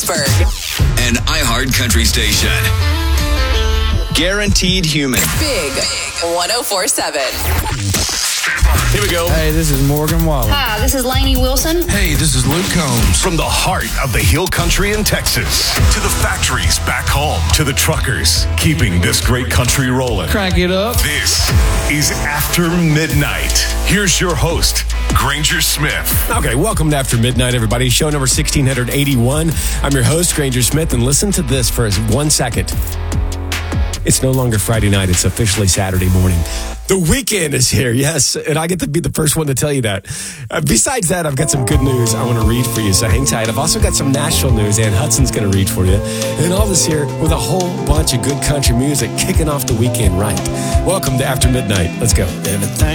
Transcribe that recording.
Pittsburgh. An iHeart Country station. Guaranteed human. Big 104.7. Here we go. Hey, this is Morgan Wallen. Hi, this is Lainey Wilson. Hey, this is Luke Combs. From the heart of the Hill Country in Texas to the factories back home to the truckers keeping this great country rolling. Crank it up. This is After Midnight. Here's your host, Granger Smith. Okay, welcome to After Midnight, everybody. Show number 1681. I'm your host, Granger Smith, and listen to this for 1 second. It's no longer Friday night. It's officially Saturday morning. The weekend is here, yes, and I get to be the first one to tell you that. Besides that, I've got some good news I want to read for you, so hang tight. I've also got some Nashville news Ann Hudson's going to read for you. And all this here with a whole bunch of good country music kicking off the weekend right. Welcome to After Midnight. Let's go. Everything